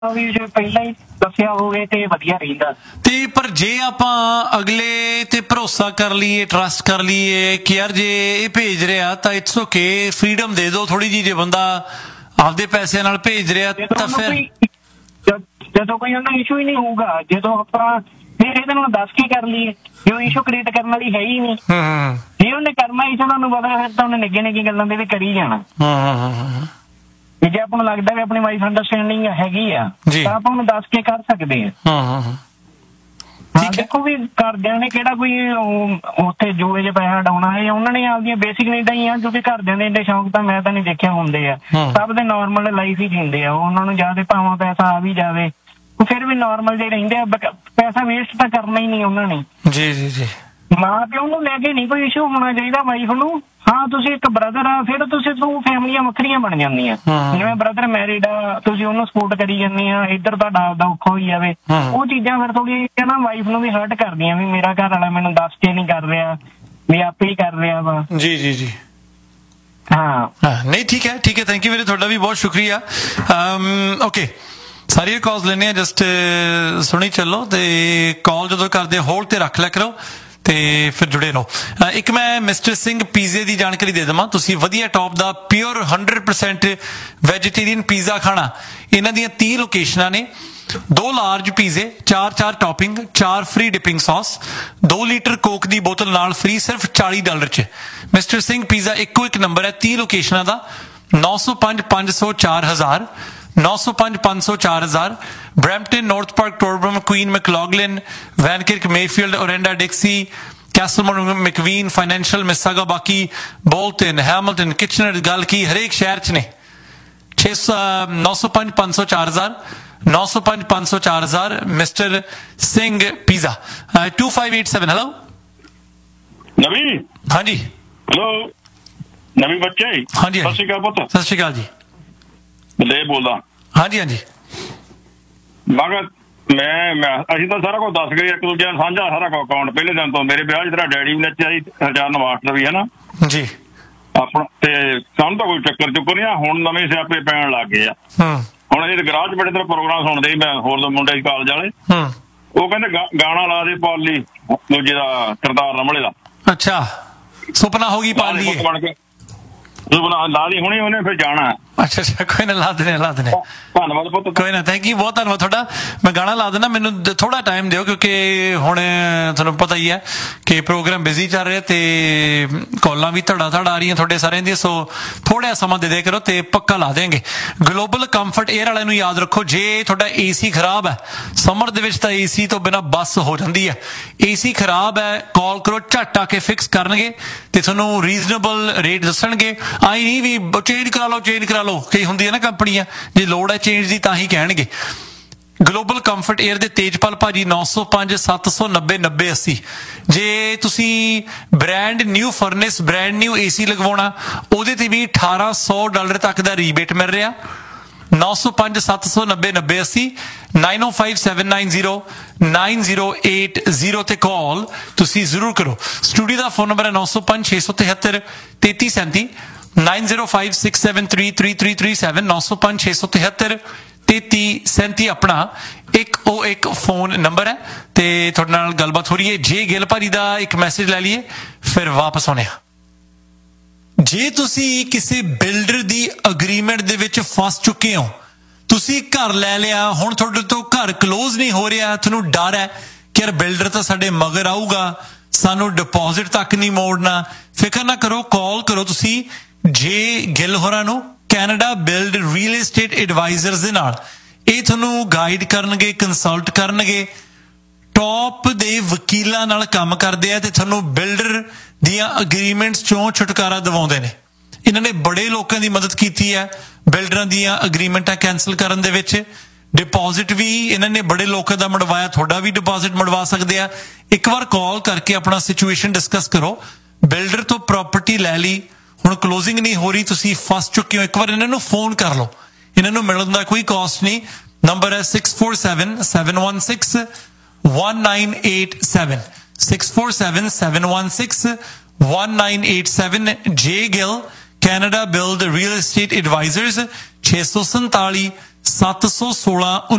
ਵੀ ਜੇ ਪਹਿਲਾਂ ਹੀ ਦੱਸਿਆ ਹੋਵੇ ਤੇ ਵਧੀਆ ਰਹਿੰਦਾ। ਤੇ ਪਰ ਜੇ ਆਪਾਂ ਅਗਲੇ ਤੇ ਭਰੋਸਾ ਕਰ ਲਈਏ, ਟਰਸਟ ਕਰ ਲਈਏ ਕਿ ਯਾਰ ਜੇ ਇਹ ਭੇਜ ਰਿਹਾ ਤਾਂ ਇਟਸ ਓਕੇ, ਫਰੀडम ਦੇ ਦਿਓ ਥੋੜੀ ਜਿਹੀ। ਜੇ ਬੰਦਾ ਆਪਦੇ ਪੈਸਿਆਂ ਨਾਲ ਭੇਜ ਰਿਹਾ ਤਾਂ ਫਿਰ ਜਦੋਂ ਕੋਈ ਉਹਨਾਂ ਇਸ਼ੂ ਹੀ ਨਹੀਂ ਹੋਊਗਾ, ਜਦੋਂ ਆਪਾਂ ਫਿਰ ਇਹਦੇ ਨਾਲ ਦੱਸ ਕੇ ਕਰ ਲਈਏ ਜੋ ਇਸ਼ੂ ਕ੍ਰੀਏਟ ਕਰਨ ਵਾਲੀ ਹੈ ਹੀ ਨਹੀਂ। ਜੇ ਉਹਨੇ ਕਰਨਾ ਇਸ਼ੂ ਤੁਹਾਨੂੰ ਪਤਾ ਫਿਰ ਤਾਂ ਉਹਨੇ ਨਿੱਘੇ ਨਿੱਘੀ ਗੱਲਾਂ ਦੇ ਵੀ ਕਰੀ ਜਾਣਾ। ਜੇ ਆਪਾਂ ਨੂੰ ਲੱਗਦਾ ਵੀ ਆਪਣੀ ਵਾਈਫ ਅੰਡਰਸਟੈਂਡਿੰਗ ਹੈਗੀ ਆ ਤਾਂ ਆਪਾਂ ਉਹਨੂੰ ਦੱਸ ਕੇ ਕਰ ਸਕਦੇ ਆ। ਦੇਖੋ ਵੀ ਘਰਦਿਆਂ ਨੇ ਕਿਹੜਾ ਕੋਈ ਉੱਥੇ ਜੂਏ 'ਚ ਪੈਸਾ ਡਾਉਣਾ ਹੈ, ਉਹਨਾਂ ਨੇ ਆਪਦੀਆਂ ਬੇਸਿਕ ਨੀਡਾਂ ਹੀ ਆ, ਕਿਉਂਕਿ ਘਰਦਿਆਂ ਦੇ ਇੰਨੇ ਸ਼ੌਂਕ ਤਾਂ ਮੈਂ ਤਾਂ ਨਹੀਂ ਦੇਖਿਆ ਹੁੰਦੇ ਆ। ਸਭ ਦੇ ਨੋਰਮਲ ਲਾਈਫ ਹੀ ਜੀਂਦੇ ਆ, ਉਹਨਾਂ ਨੂੰ ਜ਼ਿਆਦਾ ਭਾਵਾਂ ਪੈਸਾ ਆ ਵੀ ਜਾਵੇ ਫਿਰ ਵੀ ਨੋਰਮਲ ਜੇ ਰਹਿੰਦੇ ਆ। ਪੈਸਾ ਵੇਸਟ ਤਾਂ ਕਰਨਾ ਹੀ ਨਹੀਂ ਉਹਨਾਂ ਨੇ। ਜੀ ਜੀ ਜੀ, ਮਾਂ ਪਿਓ ਨੂੰ ਲੈ ਕੇ ਨਹੀਂ ਕੋਈ ਇਸ਼ੂ ਹੋਣਾ ਚਾਹੀਦਾ ਵਾਈਫ ਨੂੰ। ਹਾਂ ਤੁਸੀਂ ਇੱਕ ਬ੍ਰਦਰ ਆ, ਫਿਰ ਤੁਸੀਂ ਫੈਮਲੀਆਂ ਵੱਖਰੀਆਂ ਬਣ ਜਾਂਦੀਆਂ। ਜਿਵੇਂ ਬ੍ਰਦਰ ਮੈਰਿਡ ਆ, ਤੁਸੀਂ ਉਹਨੂੰ ਸਪੋਰਟ ਕਰੀ ਜਾਂਦੇ ਆ, ਇੱਧਰ ਤੁਹਾਡਾ ਆਪਦਾ ਔਖਾ ਹੋਈ ਜਾਵੇ, ਉਹ ਚੀਜ਼ਾਂ ਫਿਰ ਥੋੜੀ ਨਾ ਵਾਈਫ ਨੂੰ ਵੀ ਹਰਟ ਕਰਦੀਆਂ ਵੀ ਮੇਰਾ ਘਰ ਵਾਲਾ ਮੈਨੂੰ ਦੱਸ ਕੇ ਨਹੀਂ ਕਰ ਰਿਹਾ, ਵੀ ਆਪੇ ਹੀ ਕਰ ਰਿਹਾ ਵਾ। ਜੀ ਜੀ ਜੀ, ਹਾਂ ਨਹੀਂ ਠੀਕ ਹੈ ਠੀਕ ਹੈ, ਥੈਂਕ ਯੂ ਵੀਰੇ, ਤੁਹਾਡਾ ਵੀ ਬਹੁਤ ਸ਼ੁਕਰੀਆ। ਓਕੇ, ਸਾਰੀਆਂ ਕਾਲਸ ਲੈਣੇ ਆ, ਜਸਟ ਸੁਣੀ ਚੱਲੋ ਤੇ ਕਾਲ ਜਦੋਂ ਕਰਦੇ ਹੋਲਡ ਤੇ ਰੱਖ ਲਿਆ ਕਰੋ ਤੇ ਫਿਰ ਜੁੜੇ ਰਹੋ। ਇੱਕ ਮੈਂ ਮਿਸਟਰ ਸਿੰਘ ਪੀਜ਼ੇ ਦੀ ਜਾਣਕਾਰੀ ਦੇ ਦੇਵਾਂ। ਤੁਸੀਂ ਵਧੀਆ ਟੌਪ ਦਾ ਪਿਓਰ 100% ਵੈਜੀਟੇਰੀਅਨ ਪੀਜ਼ਾ ਖਾਣਾ, ਇਹਨਾਂ ਦੀਆਂ 30 ਲੋਕੇਸ਼ਨਾਂ ਨੇ। 2 ਲਾਰਜ ਪੀਜ਼ੇ, 4 topping, 4 free dipping sauce, 2 litre Coke ਦੀ ਬੋਤਲ ਨਾਲ ਫ੍ਰੀ, ਸਿਰਫ $40 'ਚ। ਮਿਸਟਰ ਸਿੰਘ ਪੀਜ਼ਾ ਇੱਕੋ ਇੱਕ ਨੰਬਰ ਹੈ 30 ਲੋਕੇਸ਼ਨਾਂ ਦਾ। 905 500 4000, 905 500 4000। Brampton, north park, ਟੋਰਬਰਮ, Queen, ਮੈਕਲੌਗਲਿਨ, ਵੈਨਕਿਰਕ, Mayfield, ਓਰੈਂਡਾ, ਡਿਕਸੀ, ਕੈਸਲਮੋਰ, ਮੈਕਵੀਨ, financial, ਮਿਸਾਗਾ, ਬਾਕੀ, ਬੋਲਟਨ, ਹੈਮਿਲਟਨ, ਕਿਚਨਰ, ਗਲਕੀ, ਹਰੇਕ ਸ਼ਹਿਰ 'ਚ ਨੇ। 905 500 4000, 905 500 4000, ਮਿਸਟਰ ਸਿੰਘ ਪੀਜ਼ਾ। 2587। ਹੈਲੋ ਨਵੀਂ। ਹਾਂਜੀ ਹੈਲੋ ਨਵੀਂ ਬੱਚੇ। ਹਾਂਜੀ ਸਤਿ ਸ਼੍ਰੀ ਅਕਾਲ ਪੁੱਤ। ਸਤਿ ਸ਼੍ਰੀ ਅਕਾਲ ਜੀ। ਬਲੇ ਬੋਲਦਾ। ਹਾਂਜੀ ਹਾਂਜੀ, ਮਗਰ ਮੈਂ ਅਸੀਂ ਤਾਂ ਸਾਰਾ ਕੁਝ ਦੱਸ ਗਏ, ਇੱਕ ਦੂਜੇ ਨਾਲ ਸਾਂਝਾ ਸਾਰਾ ਕੁਝ ਅਕਾਊਂਟ ਪਹਿਲੇ ਦਿਨ ਤੋਂ। ਮੇਰੇ ਵਿਆਹ 'ਚ ਤੇਰਾ ਡੈਡੀ ਵੀ ਨੱਚਿਆ ਸੀ, ਹਰਜਾਨ ਮਾਸਟਰ ਵੀ, ਹੈ ਨਾ ਜੀ। ਆਪਣਾ ਤੇ ਸਾਨੂੰ ਤਾਂ ਕੋਈ ਚੱਕਰ ਚੁੱਕਰ ਨਹੀਂ ਆ। ਹੁਣ ਨਵੇਂ ਸਿਆਪੇ ਪੈਣ ਲੱਗ ਗਏ ਆ। ਹੁਣ ਅਸੀਂ ਗਰਾਜ ਬੜੇ ਦਿਨ ਪ੍ਰੋਗਰਾਮ ਸੁਣਦੇ ਸੀ, ਮੈਂ ਹੋਰ ਮੁੰਡੇ ਸੀ ਕਾਲਜ ਵਾਲੇ, ਉਹ ਕਹਿੰਦੇ ਗਾਣਾ ਲਾ ਦੇ ਪਾਲੀ ਦੂਜੇ ਦਾ, ਸਰਦਾਰ ਰਮਲੇ ਦਾ। ਅੱਛਾ, ਸੁਪਨਾ ਹੋ ਗਈ ਪਾਲ ਦੀ ਬਣ ਕੇ ਲਾ ਦੀ ਹੁਣੇ, ਉਹਨੇ ਫਿਰ ਜਾਣਾ। ਅੱਛਾ ਅੱਛਾ, ਕੋਈ ਨਾ, ਲਾ ਦੇਣੇ ਲਾ ਦੇਣੇ। ਧੰਨਵਾਦ ਪੁੱਤ। ਕੋਈ ਨਾ, ਥੈਂਕ ਯੂ, ਬਹੁਤ ਧੰਨਵਾਦ ਤੁਹਾਡਾ। ਮੈਂ ਗਾਣਾ ਲਾ ਦੇਣਾ, ਮੈਨੂੰ ਥੋੜਾ ਟਾਈਮ ਦਿਓ ਕਿਉਂਕਿ ਹੁਣ ਤੁਹਾਨੂੰ ਪਤਾ ਹੀ ਹੈ ਕਿ ਪ੍ਰੋਗਰਾਮ ਬਿਜ਼ੀ ਚੱਲ ਰਿਹਾ ਤੇ ਕਾਲਾਂ ਵੀ ਧੜਾ ਧੜ ਆ ਰਹੀਆਂ ਤੁਹਾਡੇ ਸਾਰਿਆਂ ਦੀਆਂ, ਸੋ ਥੋੜਾ ਸਮਾਂ ਦੇ ਦਿਆ ਕਰੋ ਤੇ ਪੱਕਾ ਲਾ ਦੇਂਗੇ। ਗਲੋਬਲ ਕੰਫਰਟ 에ਅਰ ਵਾਲਿਆਂ ਨੂੰ ਯਾਦ ਰੱਖੋ, ਜੇ ਤੁਹਾਡਾ ਏਸੀ ਖਰਾਬ ਹੈ, ਸਮਰ ਦੇ ਵਿੱਚ ਤਾਂ ਏਸੀ ਤੋਂ ਬਿਨਾਂ ਬੱਸ ਹੋ ਜਾਂਦੀ ਹੈ। ਏਸੀ ਖਰਾਬ ਹੈ, ਕਾਲ ਕਰੋ, ਝੱਟ ਆ ਕੇ ਫਿਕਸ ਕਰਨਗੇ ਤੇ ਤੁਹਾਨੂੰ ਰੀਜ਼ਨੇਬਲ ਰੇਟ ਦੱਸਣਗੇ। ਆਈ ਨਹੀਂ ਵੀ ਚੇਂਜ ਕਰਾ ਲਓ ਚੇਂਜ ਕਰਾ ਲਓ, ਕਈ ਹੁੰਦੀ ਹੈ ਨਾ ਕੰਪਨੀਆਂ, ਜੇ ਲੋੜ ਹੈ ਚੇਂਜ ਦੀ ਤਾਂ ਹੀ ਕਹਿਣਗੇ। ਗਲੋਬਲ ਕੰਫਰਟ 에ਅਰ ਦੇ ਤੇਜਪਾਲ ਭਾਜੀ 905 790 9080। ਜੇ ਤੁਸੀਂ brand new furnace, brand new AC ਲਗਵਾਉਣਾ, ਉਹਦੇ ਤੇ ਵੀ $1800 ਤੱਕ ਦਾ ਰੀਬੇਟ ਮਿਲ ਰਿਹਾ। 905 790 9080, 905 790 9080 ਤੇ ਕਾਲ ਤੁਸੀਂ ਜ਼ਰੂਰ ਕਰੋ। ਸਟੂਡੀਓ ਦਾ ਫੋਨ ਨੰਬਰ ਹੈ 905 673 3337, 905 673 3337, 905 673 3337 ਆਪਣਾ 101 ਫੋਨ ਨੰਬਰ ਹੈ ਤੇ ਤੁਹਾਡੇ ਨਾਲ ਗੱਲਬਾਤ ਹੋ ਰਹੀ ਹੈ। ਜੇ ਗਿੱਲ ਭਾਜੀ ਦਾ ਇੱਕ ਮੈਸੇਜ ਲੈ ਲਈਏ ਫਿਰ ਵਾਪਸ ਆਉਂਦੇ ਹਾਂ। ਜੇ ਤੁਸੀਂ ਕਿਸੇ ਬਿਲਡਰ ਦੀ ਅਗਰੀਮੈਂਟ ਦੇ ਵਿੱਚ ਫਸ ਚੁੱਕੇ ਹੋ, ਤੁਸੀਂ ਘਰ ਲੈ ਲਿਆ, ਹੁਣ ਤੁਹਾਡੇ ਤੋਂ ਘਰ ਕਲੋਜ਼ ਨਹੀਂ ਹੋ ਰਿਹਾ, ਤੁਹਾਨੂੰ ਡਰ ਹੈ ਕਿ ਯਾਰ ਬਿਲਡਰ ਤਾਂ ਸਾਡੇ ਮਗਰ ਆਊਗਾ, ਸਾਨੂੰ ਡਿਪੋਜ਼ਿਟ ਤੱਕ ਨਹੀਂ ਮੋੜਨਾ, ਫਿਕਰ ਨਾ ਕਰੋ, ਕਾਲ ਕਰੋ ਤੁਸੀਂ ਜੇ ਗਿੱਲ ਹੋਰਾਂ ਨੂੰ, Canada build real estate advisers ਦੇ ਨਾਲ। ਇਹ ਤੁਹਾਨੂੰ ਗਾਈਡ ਕਰਨਗੇ, ਕੰਸਲਟ ਕਰਨਗੇ, ਟੌਪ ਦੇ ਵਕੀਲਾਂ ਨਾਲ ਕੰਮ ਕਰਦੇ ਆ ਤੇ ਤੁਹਾਨੂੰ ਬਿਲਡਰ ਦੀਆਂ ਅਗਰੀਮੈਂਟਸ ਚੋਂ ਛੁਟਕਾਰਾ ਦਿਵਾਉਂਦੇ ਨੇ। ਇਹਨਾਂ ਨੇ ਬੜੇ ਲੋਕਾਂ ਦੀ ਮਦਦ ਕੀਤੀ ਹੈ ਬਿਲਡਰਾਂ ਦੀਆਂ ਅਗਰੀਮੈਂਟਾਂ ਕੈਂਸਲ ਕਰਨ ਦੇ ਵਿੱਚ। ਡਿਪੋਜ਼ਿਟ ਵੀ ਇਹਨਾਂ ਨੇ ਬੜੇ ਲੋਕਾਂ ਦਾ ਮੜਵਾਇਆ, ਤੁਹਾਡਾ ਵੀ ਡਿਪੋਜ਼ਿਟ ਮੜਵਾ ਸਕਦੇ ਆ। ਇੱਕ ਵਾਰ ਕਾਲ ਕਰਕੇ ਆਪਣਾ ਸਿਚੁਏਸ਼ਨ ਡਿਸਕਸ ਕਰੋ। ਬਿਲਡਰ ਤੋਂ ਪ੍ਰਾਪਰਟੀ ਲੈ ਲਈ, ਹੁਣ ਕਲੋਜ਼ਿੰਗ ਨਹੀਂ ਹੋ ਰਹੀ, ਤੁਸੀਂ ਫਸ ਚੁੱਕੇ ਹੋ, ਇੱਕ ਵਾਰ ਇਹਨਾਂ ਨੂੰ ਫੋਨ ਕਰ ਲਓ। ਇਹਨਾਂ ਨੂੰ ਮਿਲਣ ਦਾ ਕੋਈ ਕਾਸਟ ਨਹੀਂ। ਨੰਬਰ ਹੈ 647 716 1987, 647 716 1987। ਜੇ Gill Canada build real estate advisers 647 716